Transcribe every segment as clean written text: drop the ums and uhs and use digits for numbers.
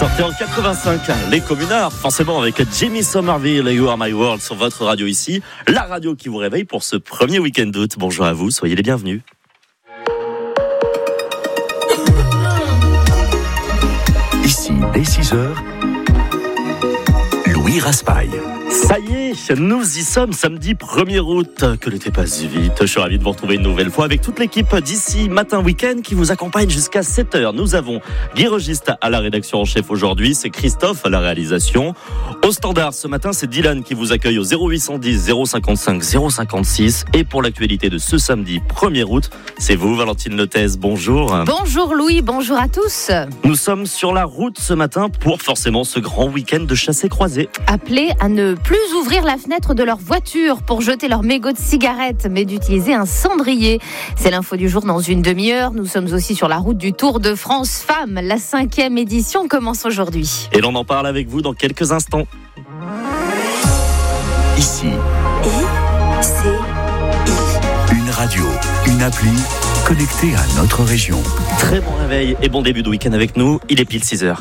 Sortez en 85, les communards, forcément avec Jimmy Somerville et You Are My World sur votre radio ici, la radio qui vous réveille pour ce premier week-end d'août. Bonjour à vous, soyez les bienvenus. Ici, dès 6h, Louis Raspail. Ça y est, nous y sommes, samedi 1er août. Que l'été passe vite. Je suis ravi de vous retrouver une nouvelle fois avec toute l'équipe d'ici Matin Week-end qui vous accompagne jusqu'à 7h. Nous avons Guy Registe à la rédaction en chef aujourd'hui, c'est Christophe à la réalisation. Au standard, ce matin, c'est Dylan qui vous accueille au 0810 055 056. Et pour l'actualité de ce samedi 1er août, c'est vous, Valentine Lotez. Bonjour. Bonjour Louis, bonjour à tous. Nous sommes sur la route ce matin pour forcément ce grand week-end de chassé-croisé. Appelés à ne plus ouvrir la fenêtre de leur voiture pour jeter leur mégot de cigarette, mais d'utiliser un cendrier. C'est l'info du jour dans une demi-heure. Nous sommes aussi sur la route du Tour de France Femmes. La 5e édition commence aujourd'hui. Et l'on en parle avec vous dans quelques instants. Ici, une radio, une appli connectée à notre région. Très bon réveil et bon début de week-end avec nous. Il est pile 6h.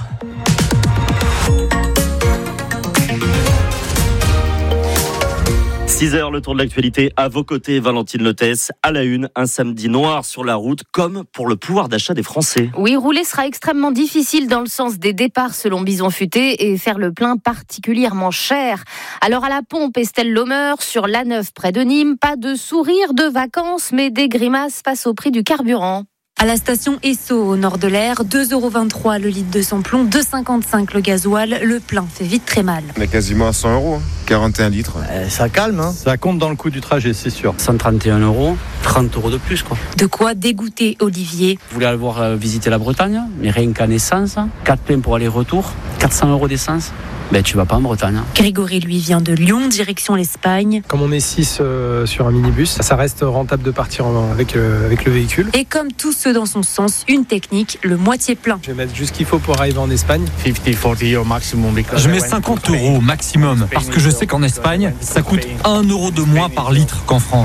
6h, le tour de l'actualité à vos côtés, Valentine Lotez. À la une, un samedi noir sur la route, comme pour le pouvoir d'achat des Français. Oui, rouler sera extrêmement difficile dans le sens des départs selon Bison Futé et faire le plein particulièrement cher. Alors à la pompe, Estelle Lomer, sur l'A9 près de Nîmes, pas de sourire de vacances, mais des grimaces face au prix du carburant. À la station Esso, au nord de l'Aire, 2,23€ le litre de samplon, 2,55€ le gasoil. Le plein fait vite très mal. On est quasiment à 100€, 41 litres. Ça calme, hein. Ça compte dans le coût du trajet, c'est sûr. 131€, 30€ de plus, quoi. De quoi dégoûter Olivier. Je voulais aller voir visiter la Bretagne, mais rien qu'en essence, 4 pleins pour aller-retour, 400€ d'essence. Ben, tu vas pas en Bretagne. Grégory, lui, vient de Lyon, direction l'Espagne. Comme on est 6 sur un minibus, ça reste rentable de partir avec le véhicule. Et comme tous ceux dans son sens, une technique, le moitié plein. Je vais mettre juste ce qu'il faut pour arriver en Espagne. 50-40 au maximum. Je mets 50€ maximum, parce que je sais qu'en Espagne, ça coûte 1€ de moins par litre qu'en France.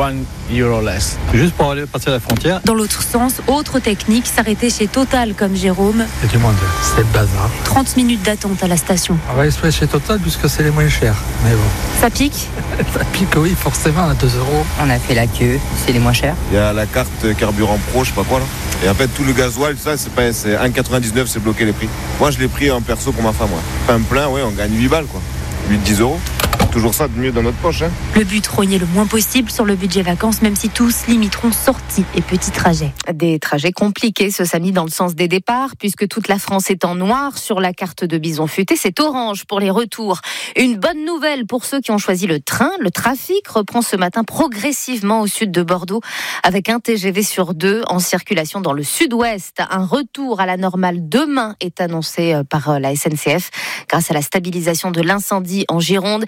Juste pour aller passer la frontière. Dans l'autre sens, autre technique, s'arrêter chez Total comme Jérôme. C'est du moins c'est le bazar. 30 minutes d'attente à la station. On va aller chez Total puisque c'est les moins chers. Mais bon. Ça pique? Ça pique, oui, forcément, à 2€. On a fait la queue, c'est les moins chers. Il y a la carte carburant pro, je sais pas quoi là. Et en fait, tout le gasoil, ça, c'est 1,99€, c'est bloqué les prix. Moi, je l'ai pris en perso pour ma femme. Ouais. Un plein, ouais, on gagne 8 balles, quoi. 8-10€. Toujours ça de mieux dans notre poche. Hein. Le but, rogner le moins possible sur le budget vacances, même si tous limiteront sorties et petits trajets. Des trajets compliqués ce samedi dans le sens des départs, puisque toute la France est en noir sur la carte de Bison Futé. C'est orange pour les retours. Une bonne nouvelle pour ceux qui ont choisi le train. Le trafic reprend ce matin progressivement au sud de Bordeaux, avec un TGV sur 2 en circulation dans le sud-ouest. Un retour à la normale demain est annoncé par la SNCF grâce à la stabilisation de l'incendie en Gironde.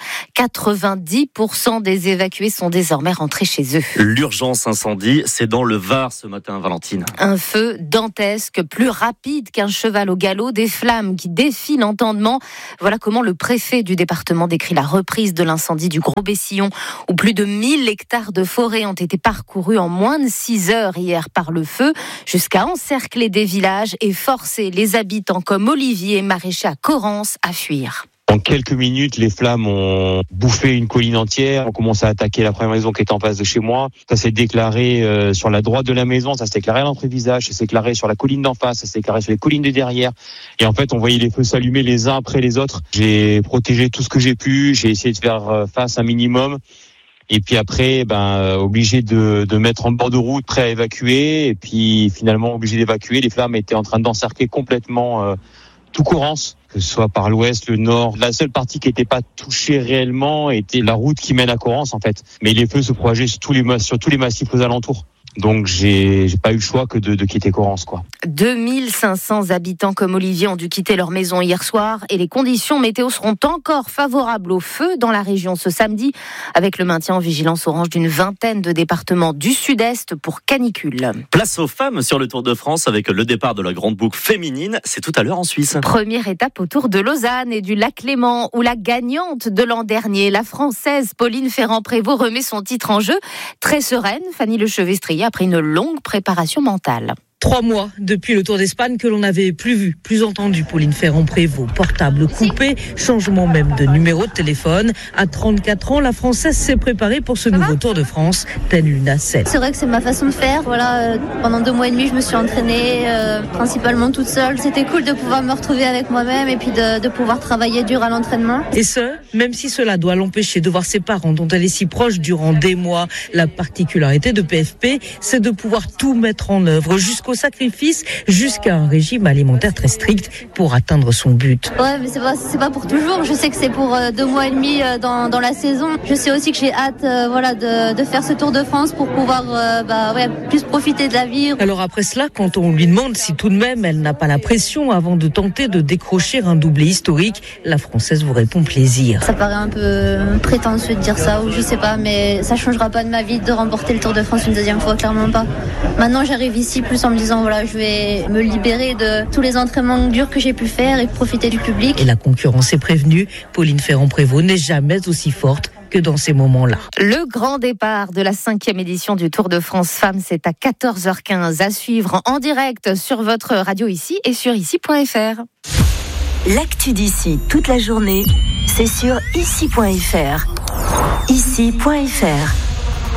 90% des évacués sont désormais rentrés chez eux. L'urgence incendie, c'est dans le Var ce matin, Valentine. Un feu dantesque, plus rapide qu'un cheval au galop, des flammes qui défient l'entendement. Voilà comment le préfet du département décrit la reprise de l'incendie du Gros-Bessillon, où plus de 1000 hectares de forêt ont été parcourus en moins de 6 heures hier par le feu, jusqu'à encercler des villages et forcer les habitants comme Olivier, maraîcher à Corrence, à fuir. En quelques minutes, les flammes ont bouffé une colline entière. On commence à attaquer la première maison qui est en face de chez moi. Ça s'est déclaré sur la droite de la maison, ça s'est déclaré à l'entrée-visage, ça s'est déclaré sur la colline d'en face, ça s'est déclaré sur les collines de derrière. Et en fait, on voyait les feux s'allumer les uns après les autres. J'ai protégé tout ce que j'ai pu, j'ai essayé de faire face un minimum. Et puis après, obligé de mettre en bord de route, prêt à évacuer. Et puis finalement, obligé d'évacuer. Les flammes étaient en train d'encercler complètement tout Corrence, que ce soit par l'ouest, le nord. La seule partie qui n'était pas touchée réellement était la route qui mène à Corrence, en fait. Mais les feux se propageaient sur tous les massifs aux alentours. Donc j'ai pas eu le choix que de quitter Corrence, quoi. 2500 habitants comme Olivier ont dû quitter leur maison hier soir et les conditions météo seront encore favorables au feu dans la région ce samedi, avec le maintien en vigilance orange d'une vingtaine de départements du sud-est pour canicule. Place aux femmes sur le Tour de France avec le départ de la grande boucle féminine. C'est tout à l'heure en Suisse. Première étape au Tour de Lausanne et du lac Léman, où la gagnante de l'an dernier, la Française Pauline Ferrand-Prévot, remet son titre en jeu. Très sereine, Fanny Lechevestrier, après une longue préparation mentale. 3 mois depuis le Tour d'Espagne que l'on n'avait plus vu, plus entendu Pauline Ferrand-Prévot. Portable coupé, changement même de numéro de téléphone. À 34 ans, la Française s'est préparée pour ce nouveau Tour de France, telle une nacelle. C'est vrai que c'est ma façon de faire. Voilà, pendant 2 mois et demi, je me suis entraînée principalement toute seule. C'était cool de pouvoir me retrouver avec moi-même et puis de pouvoir travailler dur à l'entraînement. Et ce, même si cela doit l'empêcher de voir ses parents dont elle est si proche durant des mois. La particularité de PFP, c'est de pouvoir tout mettre en œuvre jusqu'au sacrifice, jusqu'à un régime alimentaire très strict pour atteindre son but. Ouais, mais c'est pas pour toujours. Je sais que c'est pour 2 mois et demi dans la saison. Je sais aussi que j'ai hâte de faire ce Tour de France pour pouvoir plus profiter de la vie. Alors après cela, quand on lui demande si tout de même elle n'a pas la pression avant de tenter de décrocher un doublé historique, la Française vous répond plaisir. Ça paraît un peu prétentieux de dire ça, ou je sais pas, mais ça changera pas de ma vie de remporter le Tour de France une deuxième fois, clairement pas. Maintenant, j'arrive ici plus en me disant voilà, je vais me libérer de tous les entraînements durs que j'ai pu faire et profiter du public. Et la concurrence est prévenue. Pauline Ferrand-Prévot n'est jamais aussi forte que dans ces moments-là. Le grand départ de la 5e édition du Tour de France Femmes, c'est à 14h15 à suivre en direct sur votre radio ici et sur ici.fr. L'actu d'ici toute la journée, c'est sur ici.fr. Ici.fr.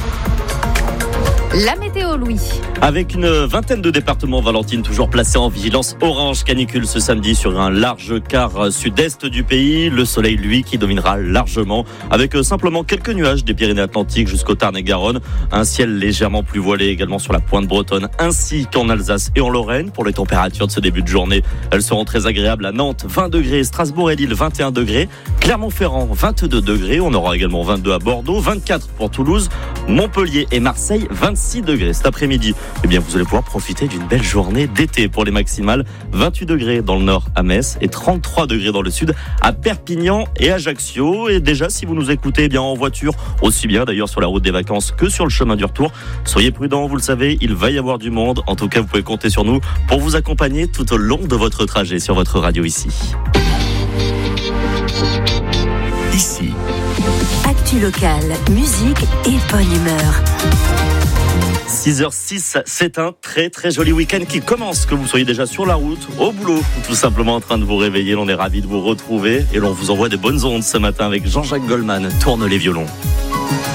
La météo, Louis. Avec une vingtaine de départements, Valentine, toujours placés en vigilance orange canicule ce samedi sur un large quart sud-est du pays. Le soleil, lui, qui dominera largement avec simplement quelques nuages des Pyrénées-Atlantiques jusqu'au Tarn-et-Garonne. Un ciel légèrement plus voilé également sur la pointe bretonne ainsi qu'en Alsace et en Lorraine. Pour les températures de ce début de journée, elles seront très agréables à Nantes, 20 degrés, Strasbourg et Lille, 21 degrés, Clermont-Ferrand, 22 degrés. On aura également 22 à Bordeaux, 24 pour Toulouse, Montpellier et Marseille, 26 degrés. Cet après-midi, eh bien, vous allez pouvoir profiter d'une belle journée d'été pour les maximales. 28 degrés dans le nord à Metz et 33 degrés dans le sud à Perpignan et Ajaccio. Et déjà, si vous nous écoutez eh bien en voiture, aussi bien d'ailleurs sur la route des vacances que sur le chemin du retour, soyez prudents, vous le savez, il va y avoir du monde. En tout cas, vous pouvez compter sur nous pour vous accompagner tout au long de votre trajet sur votre radio ici. Ici. Actu locale, musique et bonne humeur. 6h06, c'est un très très joli week-end qui commence, que vous soyez déjà sur la route, au boulot, ou tout simplement en train de vous réveiller. L'on est ravis de vous retrouver et l'on vous envoie des bonnes ondes ce matin avec Jean-Jacques Goldman. Tourne les violons.